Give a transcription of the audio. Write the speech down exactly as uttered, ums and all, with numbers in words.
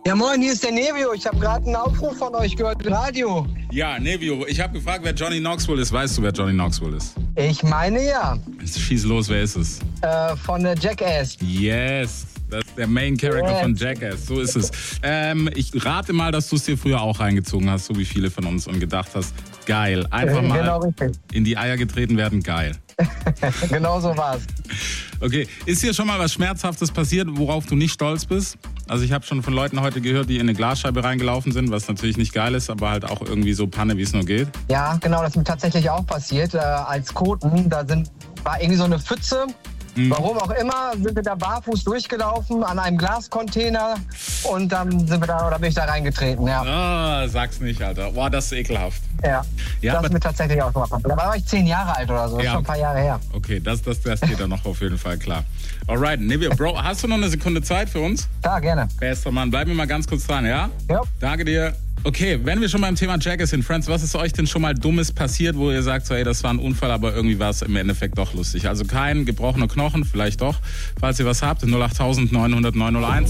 Ja moin, hier ist der Nevio. Ich habe gerade einen Aufruf von euch gehört im Radio. Ja, Nevio, ich habe gefragt, wer Johnny Knoxville ist. Weißt du, wer Johnny Knoxville ist? Ich meine ja. Jetzt schieß los, wer ist es? Äh, von der Jackass. Yes, das ist der Main Character yes. von Jackass, so ist es. Ähm, ich rate mal, dass du es dir früher auch reingezogen hast, so wie viele von uns, und gedacht hast, geil, einfach mal genau richtig. In die Eier getreten werden, geil. Genau so war's. Okay, ist dir schon mal was Schmerzhaftes passiert, worauf du nicht stolz bist? Also ich habe schon von Leuten heute gehört, die in eine Glasscheibe reingelaufen sind, was natürlich nicht geil ist, aber halt auch irgendwie so Panne, wie es nur geht. Ja, genau, das ist mir tatsächlich auch passiert. Äh, als Koten, da sind, war irgendwie so eine Pfütze. Mhm. Warum auch immer, sind wir da barfuß durchgelaufen an einem Glascontainer und dann sind wir da, oder bin ich da reingetreten, ja. Oh, sag's nicht, Alter. Boah, das ist ekelhaft. Ja, ja das ist mir tatsächlich auch schon mal passiert. Da war ich zehn Jahre alt oder so, das ja. ist schon ein paar Jahre her. Okay, das, das, das geht dann noch auf jeden Fall klar. Alright, Nevio, Bro, hast du noch eine Sekunde Zeit für uns? Ja, gerne. Bester Mann, bleib mir mal ganz kurz dran, ja? Ja. Danke dir. Okay, wenn wir schon beim Thema Jackass in Friends, was ist euch denn schon mal Dummes passiert, wo ihr sagt, so, ey, das war ein Unfall, aber irgendwie war es im Endeffekt doch lustig? Also kein gebrochener Knochen, vielleicht doch. Falls ihr was habt, null acht neun null null neun null eins.